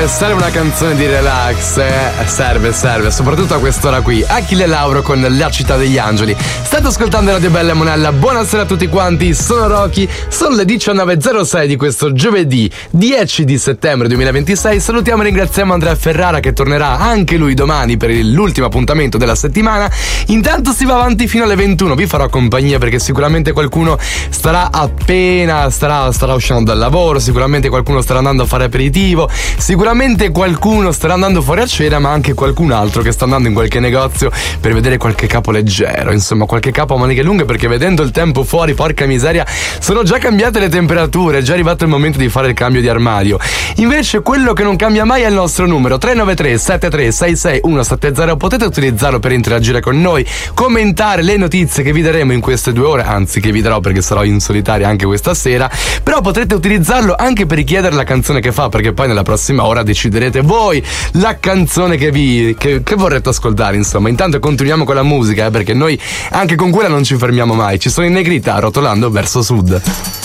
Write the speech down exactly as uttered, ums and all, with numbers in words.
Eh, serve una canzone di relax, eh. serve, serve, soprattutto a quest'ora qui. Achille Lauro con La città degli angeli. State ascoltando Radio Bella Monella, buonasera a tutti quanti, sono Rocky, sono le diciannove e zero sei di questo giovedì dieci di settembre duemilaventisei. Salutiamo e ringraziamo Andrea Ferrara che tornerà anche lui domani per l'ultimo appuntamento della settimana. Intanto si va avanti fino alle ventuno, vi farò compagnia perché sicuramente qualcuno starà appena, starà, starà uscendo dal lavoro, sicuramente qualcuno starà andando a fare aperitivo, sicuramente qualcuno starà andando fuori a cena, ma anche qualcun altro che sta andando in qualche negozio per vedere qualche capo leggero, insomma qualche capo a maniche lunghe, perché vedendo il tempo fuori, porca miseria, sono già cambiate le temperature, è già arrivato il momento di fare il cambio di armadio. Invece quello che non cambia mai è il nostro numero tre nove tre sette tre sei sei uno sette zero, potete utilizzarlo per interagire con noi, commentare le notizie che vi daremo in queste due ore, anzi che vi darò perché sarò in solitaria anche questa sera, però potrete utilizzarlo anche per richiedere la canzone che fa, perché poi nella prossima ora deciderete voi la canzone che vi che, che vorrete ascoltare. Insomma, intanto continuiamo con la musica, eh, perché noi anche con quella non ci fermiamo mai. Ci sono in Negrita rotolando verso sud.